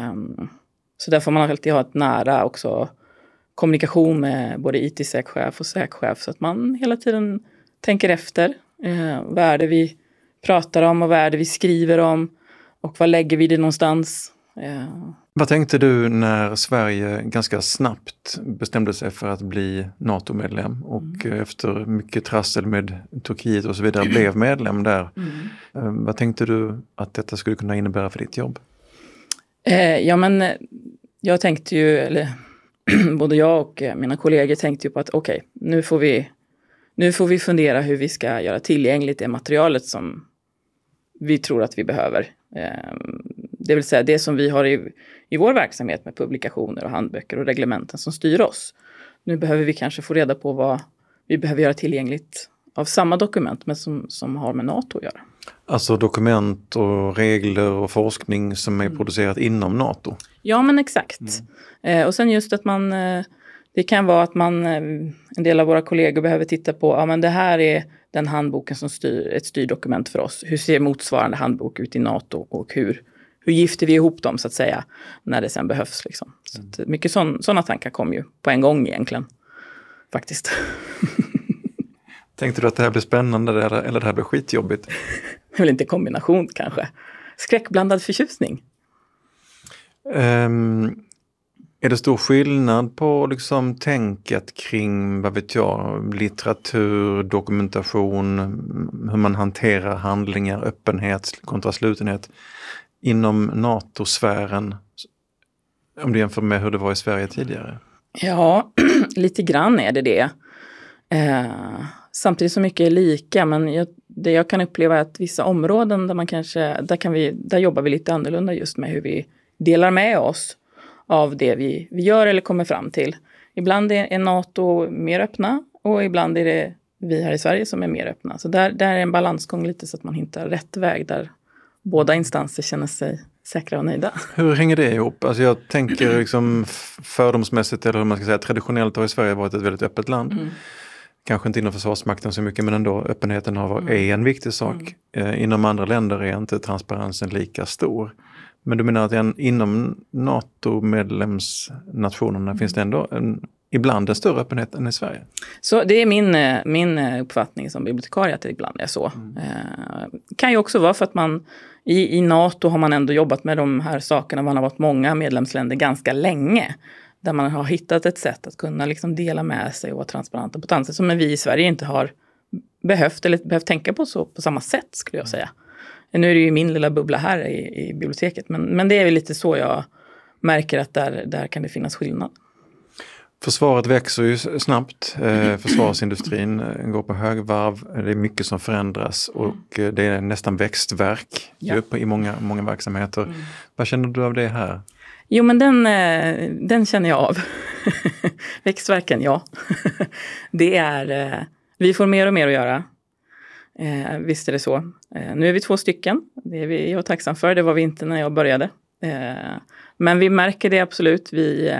Så där får man alltid ha ett nära också kommunikation med både IT-säkchef och säkchef så att man hela tiden tänker efter. Vad är det vi pratar om och vad är det vi skriver om och vad lägger vi det någonstans? Vad tänkte du när Sverige ganska snabbt bestämde sig för att bli NATO-medlem och efter mycket trassel med Turkiet och så vidare blev medlem där? Vad tänkte du att detta skulle kunna innebära för ditt jobb? Ja, men jag tänkte ju, eller både jag och mina kollegor tänkte ju på att okej, nu får vi fundera hur vi ska göra tillgängligt det materialet som vi tror att vi behöver. Det vill säga det som vi har i vår verksamhet med publikationer och handböcker och reglementen som styr oss. Nu behöver vi kanske få reda på vad vi behöver göra tillgängligt av samma dokument men som har med NATO att göra. Alltså dokument och regler och forskning som är producerat inom NATO? Ja, men exakt. Och sen just att det kan vara att en del av våra kollegor behöver titta på, ja men det här är den handboken som styr ett styrdokument för oss. Hur ser motsvarande handbok ut i NATO och hur gifter vi ihop dem så att säga när det sen behövs liksom. Så att mycket sådana tankar kom ju på en gång egentligen faktiskt. Tänkte du att det här blir spännande eller det här blir skitjobbigt? Det är väl inte kombination kanske. Skräckblandad förtjusning. Är det stor skillnad på liksom tänket kring, vad vet jag, litteratur, dokumentation, hur man hanterar handlingar, öppenhet kontra slutenhet inom NATO-sfären om du jämför med hur det var i Sverige tidigare? Ja, lite grann är det. Samtidigt så mycket är lika, men det jag kan uppleva är att vissa områden där jobbar vi lite annorlunda just med hur vi delar med oss av det vi gör eller kommer fram till. Ibland är NATO mer öppna och ibland är det vi här i Sverige som är mer öppna. Så där är en balansgång lite så att man hittar rätt väg där båda instanser känner sig säkra och nöjda. Hur hänger det ihop? Alltså jag tänker liksom fördomsmässigt eller hur man ska säga traditionellt har i Sverige varit ett väldigt öppet land. Kanske inte inom försvarsmakten så mycket men ändå öppenheten är en viktig sak. Inom andra länder är inte transparensen lika stor. Men du menar att inom NATO-medlemsnationerna finns det ändå ibland en större öppenhet än i Sverige? Så det är min uppfattning som bibliotekarie att det ibland är så. Kan ju också vara för att man i NATO har man ändå jobbat med de här sakerna. Man har varit många medlemsländer ganska länge. Där man har hittat ett sätt att kunna liksom dela med sig och vara transparenta på ett annat sätt. Som vi i Sverige inte har behövt tänka på samma sätt skulle jag säga. Nu är det ju min lilla bubbla här i biblioteket. Men det är väl lite så jag märker att där kan det finnas skillnad. Försvaret växer ju snabbt. Försvarsindustrin går på högvarv. Det är mycket som förändras och det är nästan växtverk i många verksamheter. Vad känner du av det här? Jo, men den känner jag av. Växtverken, ja. Det är, vi får mer och mer att göra. Visst är det så. Nu är vi 2 stycken. Det är jag tacksam för. Det var vi inte när jag började. Men vi märker det absolut. Vi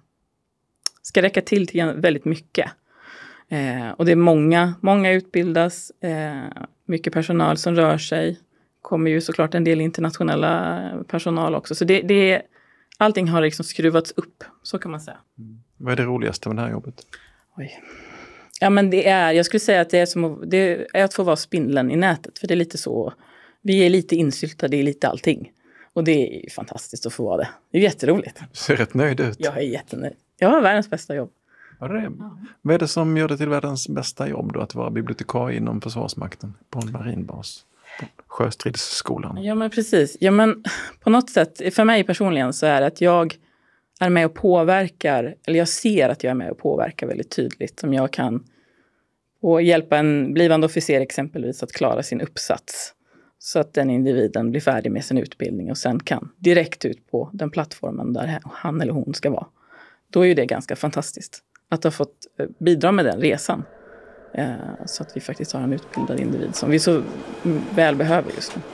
ska räcka till väldigt mycket. Och det är många utbildas. Mycket personal som rör sig. Kommer ju såklart en del internationella personal också. Så allting har liksom skruvats upp. Så kan man säga. Vad är det roligaste med det här jobbet? Oj. Ja, men jag skulle säga att det är att få vara spindeln i nätet. För det är lite så, vi är lite insyltade i lite allting. Och det är ju fantastiskt att få vara det. Det är jätteroligt. Du ser rätt nöjd ut. Jag är jättenöjd. Jag har världens bästa jobb. Ja, det är. Vad är det som gör det till världens bästa jobb då? Att vara bibliotekarie inom Försvarsmakten på en marinbas? Sjöstridsskolan. Ja, men precis. Ja, men på något sätt, för mig personligen så är det att jag är med och påverkar, eller jag ser att jag är med och påverkar väldigt tydligt. Om jag kan hjälpa en blivande officer exempelvis att klara sin uppsats. Så att den individen blir färdig med sin utbildning och sen kan direkt ut på den plattformen där han eller hon ska vara. Då är ju det ganska fantastiskt att ha fått bidra med den resan. Så att vi faktiskt har en utbildad individ som vi så väl behöver just nu.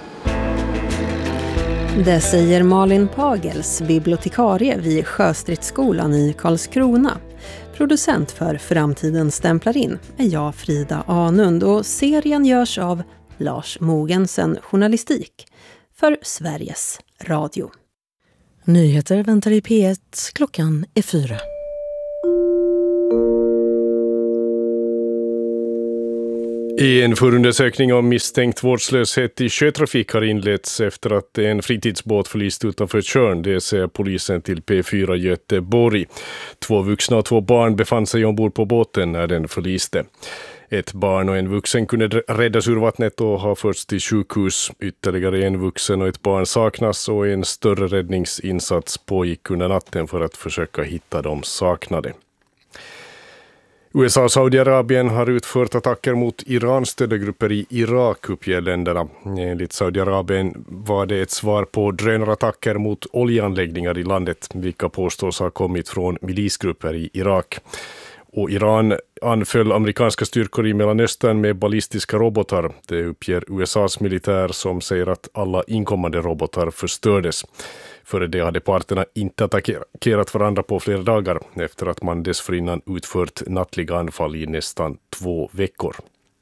Det säger Malin Pagels, bibliotekarie vid Sjöstridsskolan i Karlskrona. Producent för Framtiden stämplar in är jag, Frida Anund, och serien görs av Lars Mogensen Journalistik för Sveriges Radio. Nyheter väntar i P1, klockan är 4. En förundersökning om misstänkt vårdslöshet i sjötrafik har inletts efter att en fritidsbåt förlist utanför Tjörn, det säger polisen till P4 Göteborg. 2 vuxna och 2 barn befann sig ombord på båten när den förliste. Ett barn och en vuxen kunde räddas ur vattnet och har förts till sjukhus. Ytterligare en vuxen och ett barn saknas och en större räddningsinsats pågick under natten för att försöka hitta de saknade. USA och Saudiarabien har utfört attacker mot Iran-stödda grupper i Irak, uppger länderna. Enligt Saudiarabien var det ett svar på drönarattacker mot oljeanläggningar i landet, vilka påstås ha kommit från milisgrupper i Irak. Och Iran anföll amerikanska styrkor i Mellanöstern med ballistiska robotar. Det uppger USAs militär som säger att alla inkommande robotar förstördes. Före det hade parterna inte attackerat varandra på flera dagar efter att man dessförinnan utfört nattliga anfall i nästan 2 veckor.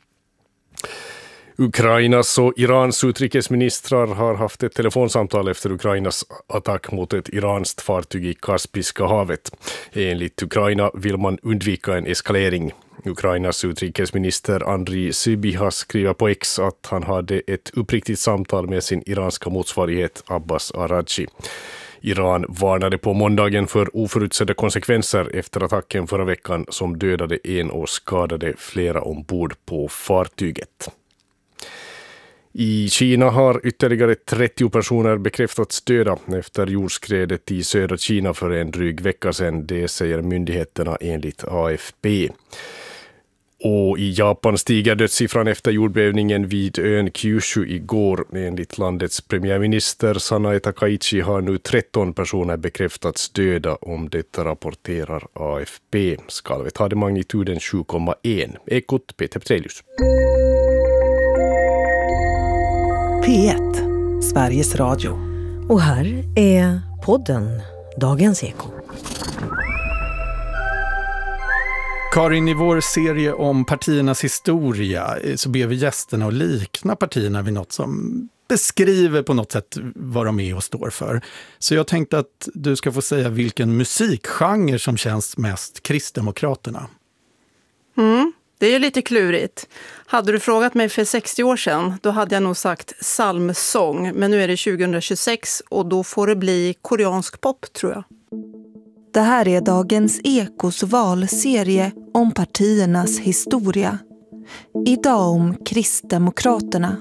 Ukrainas och Irans utrikesministrar har haft ett telefonsamtal efter Ukrainas attack mot ett iranskt fartyg i Kaspiska havet. Enligt Ukraina vill man undvika en eskalering. Ukrainas utrikesminister Andriy Sybiha skriver på X att han hade ett uppriktigt samtal med sin iranska motsvarighet Abbas Araghchi. Iran varnade på måndagen för oförutsedda konsekvenser efter attacken förra veckan som dödade en och skadade flera ombord på fartyget. I Kina har ytterligare 30 personer bekräftats döda efter jordskredet i södra Kina för en dryg vecka sedan, det säger myndigheterna enligt AFP. Och i Japan stiger dödssiffran efter jordbävningen vid ön Kyushu igår. Enligt landets premiärminister Sanae Takaichi har nu 13 personer bekräftats döda, om detta rapporterar AFP. Skalvet hade magnituden 7,1. Ekot Peter Petrelius. P1, Sveriges Radio. Och här är podden Dagens Eko. Karin, i vår serie om partiernas historia så ber vi gästerna att likna partierna vid något som beskriver på något sätt vad de är och står för. Så jag tänkte att du ska få säga vilken musikgenre som känns mest Kristdemokraterna. Det är ju lite klurigt. Hade du frågat mig för 60 år sedan, då hade jag nog sagt psalmsång. Men nu är det 2026 och då får det bli koreansk pop, tror jag. Det här är Dagens Ekos valserie om partiernas historia. Idag om Kristdemokraterna.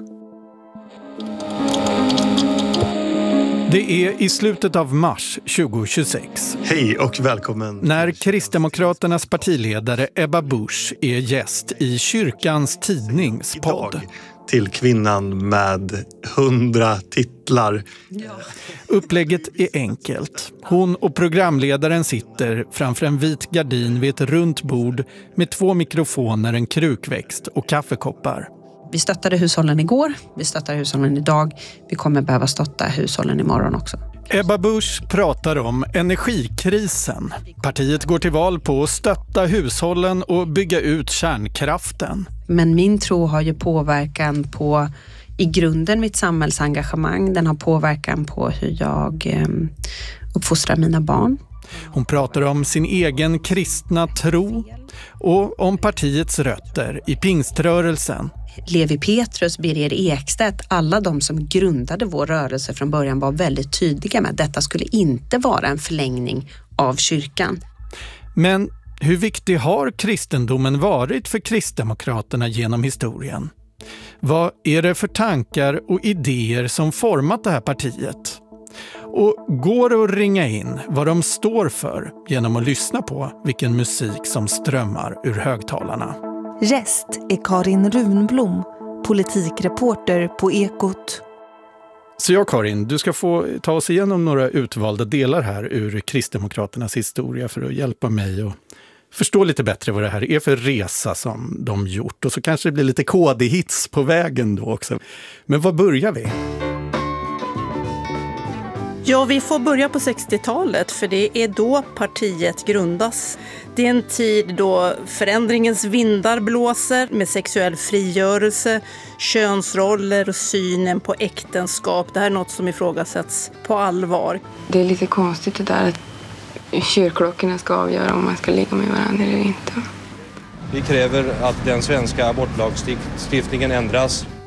Det är i slutet av mars 2026. Hej och välkommen. När Kristdemokraternas partiledare Ebba Busch är gäst i kyrkans tidningspodd. Till kvinnan med 100 titlar. Upplägget är enkelt. Hon och programledaren sitter framför en vit gardin vid ett runt bord med 2 mikrofoner, en krukväxt och kaffekoppar. Vi stöttade hushållen igår, vi stöttar hushållen idag. Vi kommer behöva stötta hushållen imorgon också. Ebba Busch pratar om energikrisen. Partiet går till val på att stötta hushållen och bygga ut kärnkraften. Men min tro har ju påverkan på i grunden mitt samhällsengagemang. Den har påverkan på hur jag uppfostrar mina barn. Hon pratar om sin egen kristna tro och om partiets rötter i pingströrelsen. Levi Petrus, Birger Ekstedt, alla de som grundade vår rörelse från början var väldigt tydliga med att detta skulle inte vara en förlängning av kyrkan. Men hur viktig har kristendomen varit för Kristdemokraterna genom historien? Vad är det för tankar och idéer som format det här partiet? Och går det att ringa in vad de står för genom att lyssna på vilken musik som strömmar ur högtalarna? Gäst är Karin Runblom, politikreporter på Ekot. Så jag, Karin, du ska få ta oss igenom några utvalda delar här ur Kristdemokraternas historia för att hjälpa mig att förstå lite bättre vad det här är för resa som de gjort. Och så kanske det blir lite KD-hits på vägen då också. Men var börjar vi? Ja, vi får börja på 60-talet för det är då partiet grundas. Det är en tid då förändringens vindar blåser med sexuell frigörelse, könsroller och synen på äktenskap. Det här är något som ifrågasätts på allvar. Det är lite konstigt det där att kyrkklockorna ska avgöra om man ska ligga med varandra eller inte. Vi kräver att den svenska abortlagstiftningen ändras.